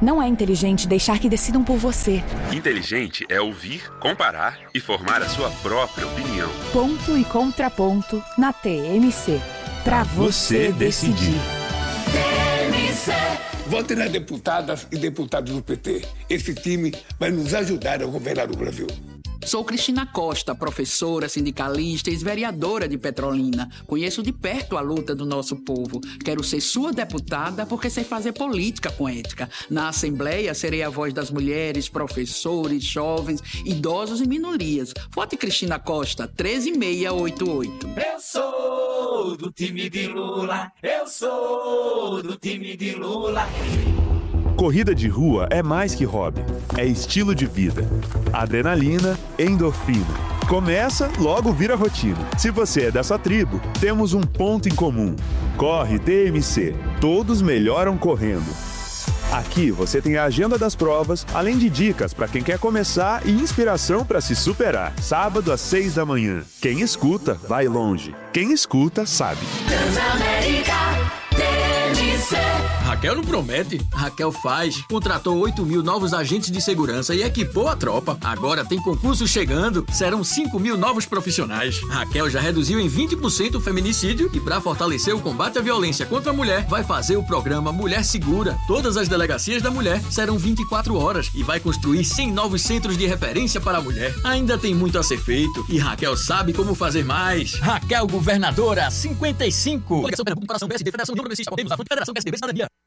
Não é inteligente deixar que decidam por você. Inteligente é ouvir, comparar e formar a sua própria opinião. Ponto e contraponto na TMC. Pra você decidir. TMC. Vote nas deputadas e deputados do PT. Esse time vai nos ajudar a governar o Brasil. Sou Cristina Costa, professora, sindicalista e ex-vereadora de Petrolina. Conheço de perto a luta do nosso povo. Quero ser sua deputada porque sei fazer política com ética. Na Assembleia, serei a voz das mulheres, professores, jovens, idosos e minorias. Vote Cristina Costa, 13688. Eu sou do time de Lula. Eu sou do time de Lula. Corrida de rua é mais que hobby, é estilo de vida. Adrenalina, endorfina. Começa, logo vira rotina. Se você é dessa tribo, temos um ponto em comum. Corre TMC. Todos melhoram correndo. Aqui você tem a agenda das provas, além de dicas para quem quer começar e inspiração para se superar. Sábado às 6 da manhã. Quem escuta, vai longe. Quem escuta, sabe. Transamérica, TMC. Raquel não promete, Raquel faz. Contratou 8.000 novos agentes de segurança e equipou a tropa. Agora tem concurso chegando, serão 5.000 novos profissionais. Raquel já reduziu em 20% o feminicídio e para fortalecer o combate à violência contra a mulher, vai fazer o programa Mulher Segura. Todas as delegacias da mulher serão 24 horas e vai construir 100 novos centros de referência para a mulher. Ainda tem muito a ser feito e Raquel sabe como fazer mais. Raquel Governadora 55. Coligação Pernambuco, Coração PSD, Federação União Progressista, Podemos, Federação PSDB, Cidadania.